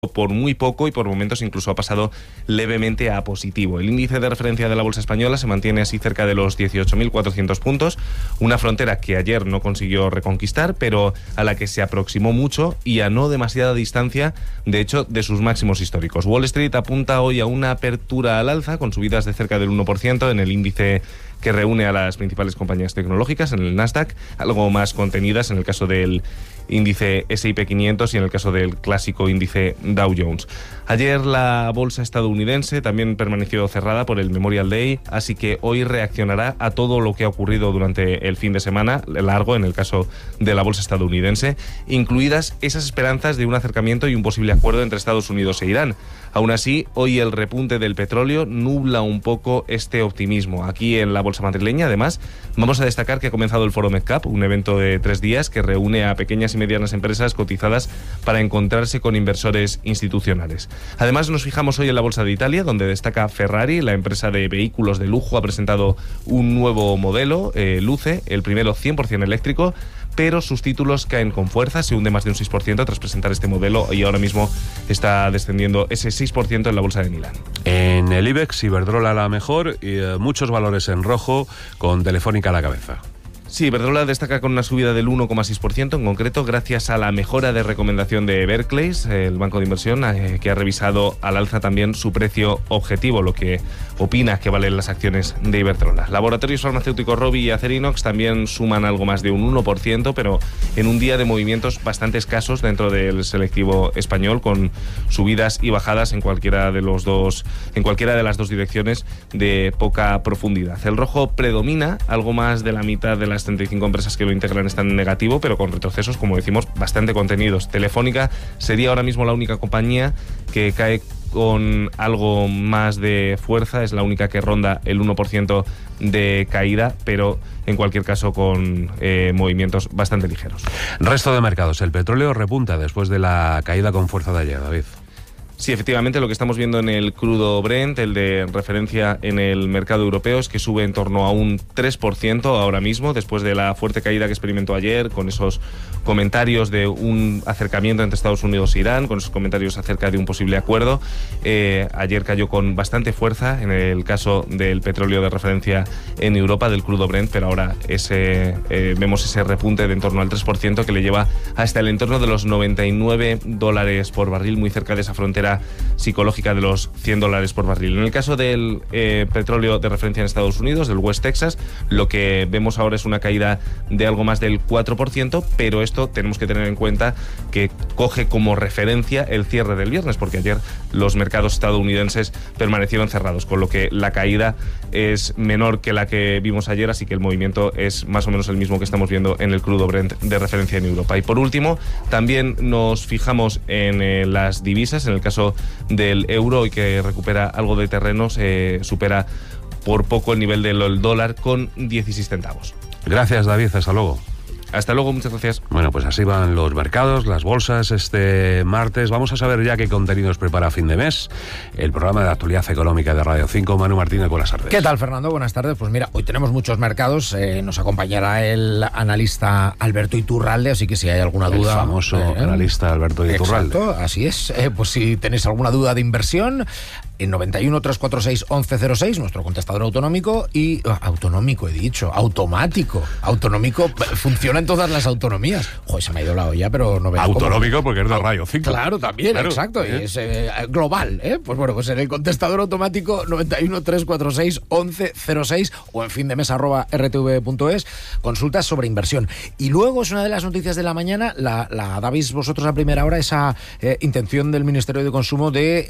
por muy poco y por momentos incluso ha pasado levemente a positivo. El índice de referencia de la bolsa española se mantiene así cerca de los 18.400 puntos, una frontera que ayer no consiguió reconquistar, pero a la que se aproximó mucho y a no demasiada distancia, de hecho, de sus máximos históricos. Wall Street apunta hoy a una apertura al alza con subidas de cerca del 1% en el índice que reúne a las principales compañías tecnológicas, en el Nasdaq, algo más contenidas en el caso del índice S&P 500 y en el caso del clásico índice Dow Jones. Ayer la bolsa estadounidense también permaneció cerrada por el Memorial Day, así que hoy reaccionará a todo lo que ha ocurrido durante el fin de semana largo en el caso de la bolsa estadounidense, incluidas esas esperanzas de un acercamiento y un posible acuerdo entre Estados Unidos e Irán. Aún así, hoy el repunte del petróleo nubla un poco este optimismo. Aquí en la bolsa madrileña, además, vamos a destacar que ha comenzado el Foro MedCap, un evento de 3 días que reúne a pequeñas y medianas empresas cotizadas para encontrarse con inversores institucionales. Además, nos fijamos hoy en la Bolsa de Italia, donde destaca Ferrari. La empresa de vehículos de lujo ha presentado un nuevo modelo, Luce, el primero 100% eléctrico, pero sus títulos caen con fuerza, se hunde más de un 6% tras presentar este modelo y ahora mismo está descendiendo ese 6% en la bolsa de Milán. En el IBEX, Iberdrola la mejor, y muchos valores en rojo, con Telefónica a la cabeza. Sí, Iberdrola destaca con una subida del 1,6%, en concreto gracias a la mejora de recomendación de Barclays, el banco de inversión, que ha revisado al alza también su precio objetivo, lo que opina que valen las acciones de Iberdrola. Laboratorios farmacéuticos Rovi y Acerinox también suman algo más de un 1%, pero en un día de movimientos bastante escasos dentro del selectivo español, con subidas y bajadas en cualquiera de las dos direcciones de poca profundidad. El rojo predomina, algo más de la mitad de las 35 empresas que lo integran están en negativo, pero con retrocesos, como decimos, bastante contenidos. Telefónica sería ahora mismo la única compañía que cae con algo más de fuerza, es la única que ronda el 1% de caída, pero en cualquier caso con movimientos bastante ligeros. Resto de mercados. El petróleo repunta después de la caída con fuerza de ayer, David. Sí, efectivamente, lo que estamos viendo en el crudo Brent, el de referencia en el mercado europeo, es que sube en torno a un 3% ahora mismo, después de la fuerte caída que experimentó ayer, con esos comentarios de un acercamiento entre Estados Unidos e Irán, con esos comentarios acerca de un posible acuerdo. Ayer cayó con bastante fuerza en el caso del petróleo de referencia en Europa, del crudo Brent, pero ahora vemos ese repunte de en torno al 3% que le lleva hasta el entorno de los $99 por barril, muy cerca de esa frontera psicológica de los $100 por barril. En el caso del petróleo de referencia en Estados Unidos, del West Texas, lo que vemos ahora es una caída de algo más del 4%, pero esto tenemos que tener en cuenta que coge como referencia el cierre del viernes, porque ayer los mercados estadounidenses permanecieron cerrados, con lo que la caída es menor que la que vimos ayer, así que el movimiento es más o menos el mismo que estamos viendo en el crudo Brent de referencia en Europa. Y por último, también nos fijamos en las divisas, en el caso del euro, y que recupera algo de terreno, se supera por poco el nivel del dólar con 16 centavos. Gracias, David, hasta luego. Hasta luego, muchas gracias. Bueno, pues así van los mercados, las bolsas este martes. Vamos a saber ya qué contenidos prepara a fin de mes el programa de actualidad económica de Radio 5. Manu Martínez, buenas tardes. ¿Qué tal, Fernando? Buenas tardes. Pues mira, hoy tenemos muchos mercados. Nos acompañará el analista Alberto Iturralde, así que si hay alguna duda... El famoso analista Alberto Iturralde. Exacto, así es. Pues si tenéis alguna duda de inversión, en 91 346 1106, nuestro contestador autonómico y... Autonómico, he dicho. Automático. Autonómico funciona en todas las autonomías. Joder, se me ha ido la olla, pero no veo. Autonómico cómo... porque es de Radio 5. Claro, también, claro, exacto. Y es global, ¿eh? Pues bueno, pues en el contestador automático 91 346 1106 o en findemes@rtv.es, consultas sobre inversión. Y luego es una de las noticias de la mañana, la dabais vosotros a primera hora, esa intención del Ministerio de Consumo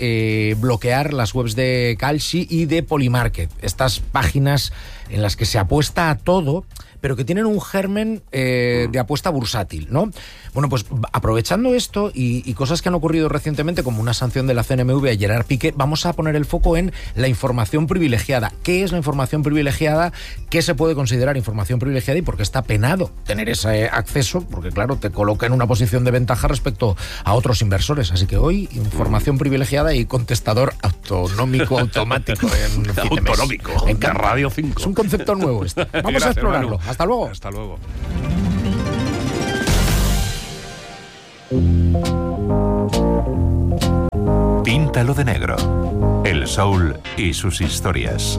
de bloquear las webs de Kalshi y de Polymarket, estas páginas en las que se apuesta a todo, pero que tienen un germen de apuesta bursátil, ¿no? Bueno, pues aprovechando esto y cosas que han ocurrido recientemente, como una sanción de la CNMV a Gerard Piqué, vamos a poner el foco en la información privilegiada. ¿Qué es la información privilegiada? ¿Qué se puede considerar información privilegiada y por qué está penado tener ese acceso? Porque, claro, te coloca en una posición de ventaja respecto a otros inversores. Así que hoy, información privilegiada y contestador autonómico automático. Autonómico, en Radio 5. Es un concepto nuevo este. Vamos Gracias, a explorarlo. Manu. Hasta luego. Hasta luego. Píntalo de negro. El soul y sus historias.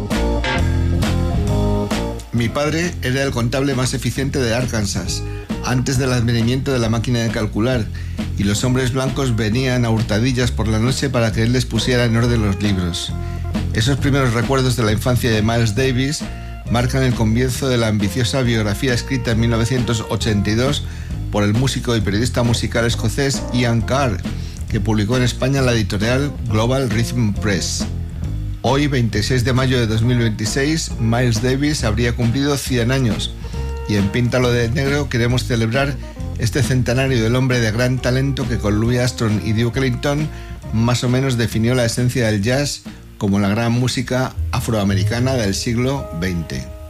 Mi padre era el contable más eficiente de Arkansas, antes del advenimiento de la máquina de calcular, y los hombres blancos venían a hurtadillas por la noche para que él les pusiera en orden los libros. Esos primeros recuerdos de la infancia de Miles Davis marcan el comienzo de la ambiciosa biografía escrita en 1982 por el músico y periodista musical escocés Ian Carr, que publicó en España la editorial Global Rhythm Press. Hoy, 26 de mayo de 2026, Miles Davis habría cumplido 100 años, y en Píntalo de negro queremos celebrar este centenario del hombre de gran talento que con Louis Armstrong y Duke Ellington más o menos definió la esencia del jazz como la gran música afroamericana del siglo XX.